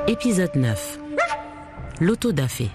Épisode 9. L'auto-da-fé.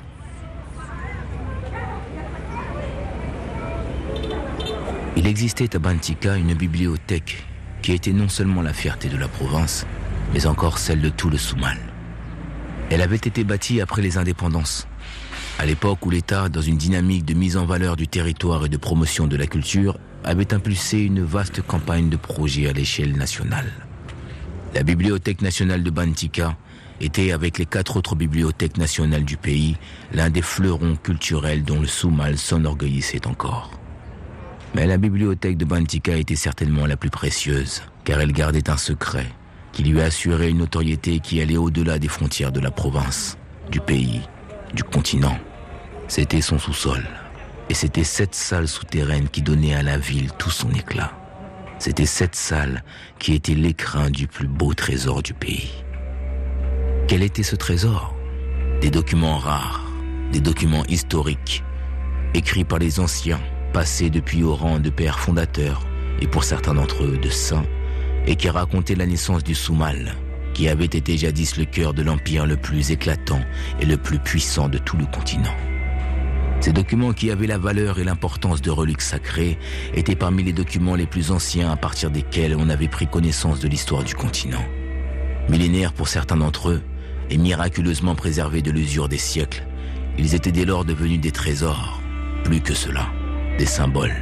Il existait à Bantika une bibliothèque qui était non seulement la fierté de la province, mais encore celle de tout le Soumal. Elle avait été bâtie après les indépendances, à l'époque où l'État, dans une dynamique de mise en valeur du territoire et de promotion de la culture, avait impulsé une vaste campagne de projets à l'échelle nationale. La Bibliothèque nationale de Bantika était, avec les 4 autres bibliothèques nationales du pays, l'un des fleurons culturels dont le Soumal s'enorgueillissait encore. Mais la bibliothèque de Bantika était certainement la plus précieuse, car elle gardait un secret qui lui assurait une notoriété qui allait au-delà des frontières de la province, du pays, du continent. C'était son sous-sol, et c'était cette salle souterraine qui donnait à la ville tout son éclat. C'était cette salle qui était l'écrin du plus beau trésor du pays. Quel était ce trésor ? Des documents rares, des documents historiques, écrits par les anciens, passés depuis au rang de pères fondateurs, et pour certains d'entre eux de saints, et qui racontaient la naissance du Soumal, qui avait été jadis le cœur de l'empire le plus éclatant et le plus puissant de tout le continent. Ces documents qui avaient la valeur et l'importance de reliques sacrées étaient parmi les documents les plus anciens à partir desquels on avait pris connaissance de l'histoire du continent. Millénaires pour certains d'entre eux, et miraculeusement préservés de l'usure des siècles, ils étaient dès lors devenus des trésors, plus que cela, des symboles.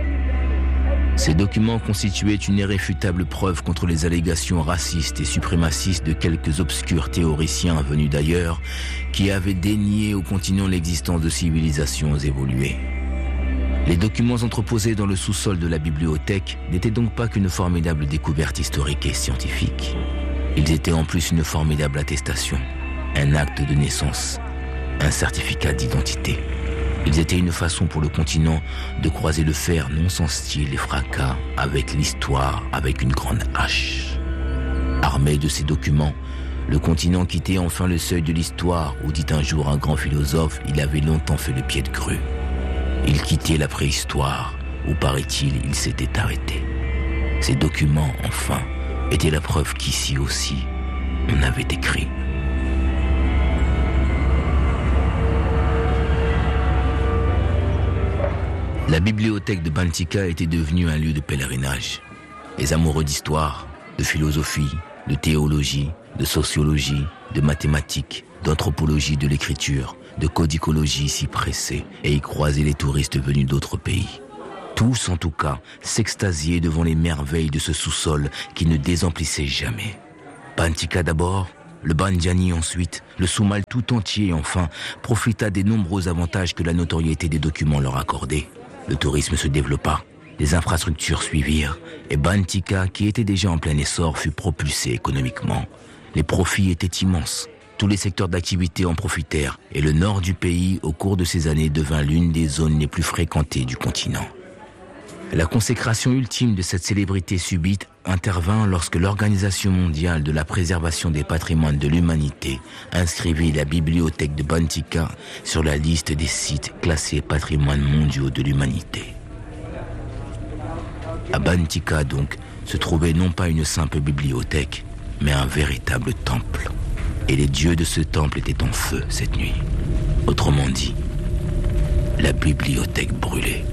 Ces documents constituaient une irréfutable preuve contre les allégations racistes et suprémacistes de quelques obscurs théoriciens venus d'ailleurs qui avaient dénié au continent l'existence de civilisations évoluées. Les documents entreposés dans le sous-sol de la bibliothèque n'étaient donc pas qu'une formidable découverte historique et scientifique. Ils étaient en plus une formidable attestation, un acte de naissance, un certificat d'identité. Ils étaient une façon pour le continent de croiser le fer non sans style et fracas avec l'histoire avec une grande hache. Armé de ces documents, le continent quittait enfin le seuil de l'histoire où, dit un jour un grand philosophe, il avait longtemps fait le pied de grue. Il quittait la préhistoire où, paraît-il, il s'était arrêté. Ces documents, enfin, étaient la preuve qu'ici aussi, on avait écrit. La bibliothèque de Bantika était devenue un lieu de pèlerinage. Les amoureux d'histoire, de philosophie, de théologie, de sociologie, de mathématiques, d'anthropologie de l'écriture, de codicologie s'y pressaient et y croisaient les touristes venus d'autres pays. Tous, en tout cas, s'extasiaient devant les merveilles de ce sous-sol qui ne désemplissait jamais. Bantika d'abord, le Bandiani ensuite, le Soumal tout entier enfin, profita des nombreux avantages que la notoriété des documents leur accordait. Le tourisme se développa, les infrastructures suivirent, et Bantika, qui était déjà en plein essor, fut propulsé économiquement. Les profits étaient immenses. Tous les secteurs d'activité en profitèrent, et le nord du pays, au cours de ces années, devint l'une des zones les plus fréquentées du continent. La consécration ultime de cette célébrité subite intervint lorsque l'Organisation mondiale de la préservation des patrimoines de l'humanité inscrivit la bibliothèque de Bantika sur la liste des sites classés patrimoines mondiaux de l'humanité. À Bantika, donc, se trouvait non pas une simple bibliothèque, mais un véritable temple. Et les dieux de ce temple étaient en feu cette nuit. Autrement dit, la bibliothèque brûlait.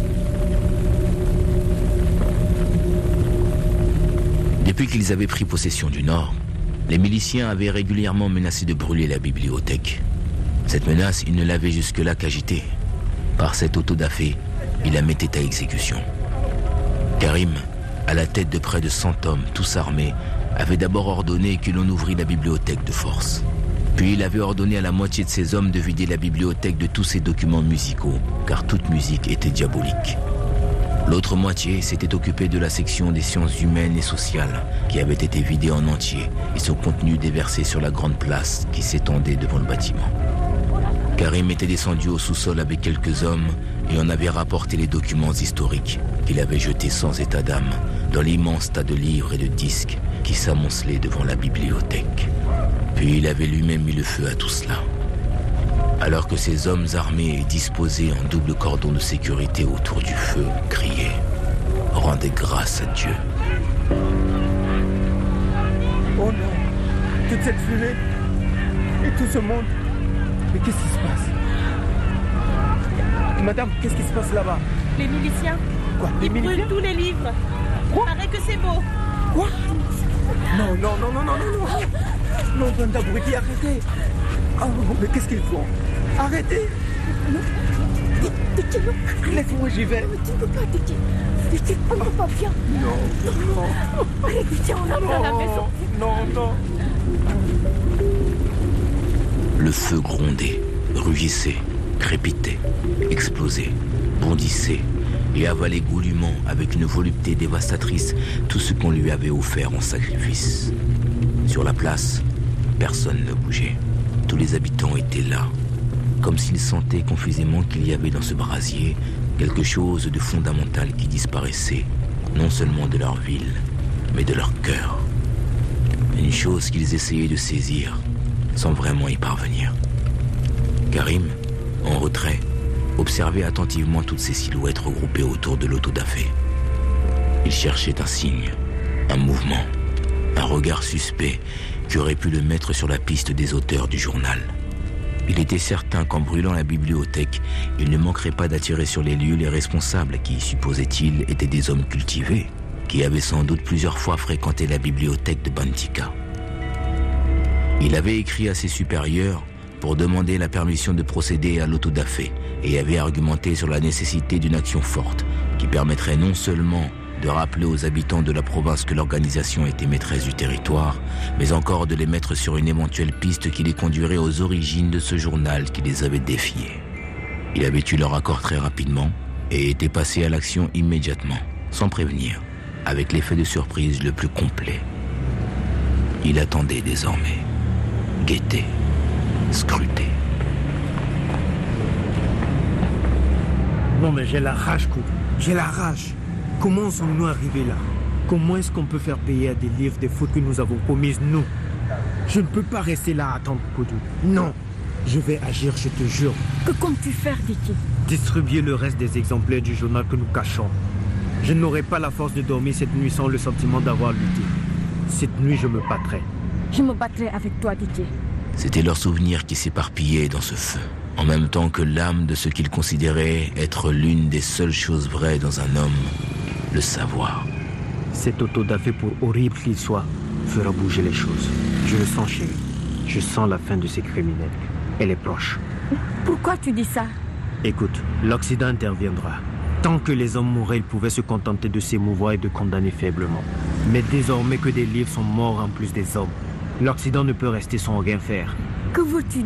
Depuis qu'ils avaient pris possession du Nord, les miliciens avaient régulièrement menacé de brûler la bibliothèque. Cette menace, ils ne l'avaient jusque-là qu'agitée. Par cette auto-da-fé, ils la mettaient à exécution. Karim, à la tête de près de 100 hommes, tous armés, avait d'abord ordonné que l'on ouvrit la bibliothèque de force. Puis il avait ordonné à la moitié de ses hommes de vider la bibliothèque de tous ses documents musicaux, car toute musique était diabolique. L'autre moitié s'était occupée de la section des sciences humaines et sociales, qui avait été vidée en entier et son contenu déversé sur la grande place qui s'étendait devant le bâtiment. Karim était descendu au sous-sol avec quelques hommes et en avait rapporté les documents historiques qu'il avait jetés sans état d'âme dans l'immense tas de livres et de disques qui s'amoncelaient devant la bibliothèque. Puis il avait lui-même mis le feu à tout cela. Alors que ces hommes armés et disposés en double cordon de sécurité autour du feu criaient « Rendez grâce à Dieu ». Oh non, toute cette fumée, Et tout ce monde. Mais qu'est-ce qui se passe? Madame, qu'est-ce qui se passe là-bas? Les miliciens. Quoi? Les Ils brûlent miliciens? tous les livres. Quoi? Il paraît que c'est beau. Quoi? Non, non, non, non, non, non, non. Non, Banda Bruti, arrêtez. Oh, mais qu'est-ce qu'ils font? Arrêtez. Titi, non. Laisse-moi, j'y vais. Mais tu ne peux pas, Titi. Titi, on ne peut pas, viens. Non, non. Allez, Titi, on entre à la maison. Non, non. Le feu grondait, rugissait, crépitait, explosait, bondissait et avalait goulûment avec une volupté dévastatrice tout ce qu'on lui avait offert en sacrifice. Sur la place, personne ne bougeait. Tous les habitants étaient là, comme s'ils sentaient confusément qu'il y avait dans ce brasier quelque chose de fondamental qui disparaissait, non seulement de leur ville, mais de leur cœur. Une chose qu'ils essayaient de saisir, sans vraiment y parvenir. Karim, en retrait, observait attentivement toutes ces silhouettes regroupées autour de l'autodafé. Il cherchait un signe, un mouvement, un regard suspect qui aurait pu le mettre sur la piste des auteurs du journal. Il était certain qu'en brûlant la bibliothèque, il ne manquerait pas d'attirer sur les lieux les responsables qui, supposait-il, étaient des hommes cultivés, qui avaient sans doute plusieurs fois fréquenté la bibliothèque de Bantika. Il avait écrit à ses supérieurs pour demander la permission de procéder à l'autodafé et avait argumenté sur la nécessité d'une action forte qui permettrait non seulement de rappeler aux habitants de la province que l'organisation était maîtresse du territoire, mais encore de les mettre sur une éventuelle piste qui les conduirait aux origines de ce journal qui les avait défiés. Il avait eu leur accord très rapidement et était passé à l'action immédiatement, sans prévenir, avec l'effet de surprise le plus complet. Il attendait désormais, guettait, scrutait. Non mais j'ai la rage, Koudou. J'ai la rage. Comment sommes-nous arrivés là? Comment est-ce qu'on peut faire payer à des livres des fautes que nous avons commises, nous? Je ne peux pas rester là à attendre, Koudou. Non. Je vais agir, je te jure. Que comptes-tu faire, Titi? Distribuer le reste des exemplaires du journal que nous cachons. Je n'aurai pas la force de dormir cette nuit sans le sentiment d'avoir lutté. Cette nuit, je me battrai. Je me battrai avec toi, Titi. C'était leur souvenir qui s'éparpillait dans ce feu, en même temps que l'âme de ce qu'ils considéraient être l'une des seules choses vraies dans un homme, le savoir. Cet autodafé, pour horrible qu'il soit, fera bouger les choses. Je le sens, chérie. Je sens la fin de ces criminels. Elle est proche. Pourquoi tu dis ça? Écoute, l'Occident interviendra. Tant que les hommes mouraient, ils pouvaient se contenter de s'émouvoir et de condamner faiblement. Mais désormais que des livres sont morts en plus des hommes, l'Occident ne peut rester sans rien faire. Que veux-tu